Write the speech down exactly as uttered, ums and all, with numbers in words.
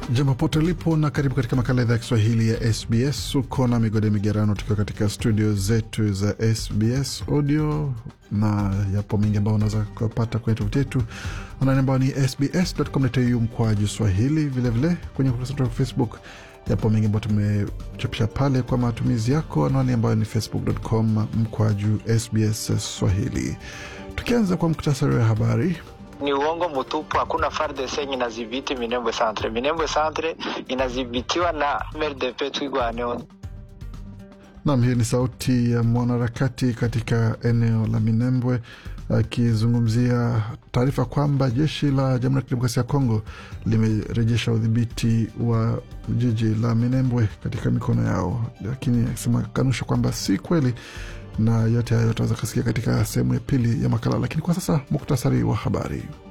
Jambo pote lipo na karibu katika makala ya Kiswahili ya S B S. Uko na Migode Migerano tukiwa katika studio zetu za S B S Audio, na yapo mengi ambayo unaweza kupata kwenye tovuti yetu anwani ambayo ni s b s dot com dot a u mkwaju Swahili. Vile vile kwenye ukurasa wetu wa Facebook yapo mengi ambayo tumechapisha pale kwa matumizi yako, anwani ambayo ni facebook dot com mkwaju S B S Swahili. Tukianza kwa muktasari wa habari. Ni uongo mtupu, hakuna F A R D C inadhibiti Minembwe Centre. Minembwe Centre inadhibitiwa na M R D P Twigwaneho. Naam, hii ni sauti ya mwanaharakati katika eneo la Minembwe akizungumzia taarifa kwamba jeshi la Jamhuri ya Kidemokrasia ya Kongo limerejesha udhibiti wa jiji la Minembwe katika mikono yao, lakini akisema kanusha kwamba si kweli, na yote hayo tutaweza kusikia katika sehemu ya pili ya makala. Lakini kwa sasa muktasari wa habari.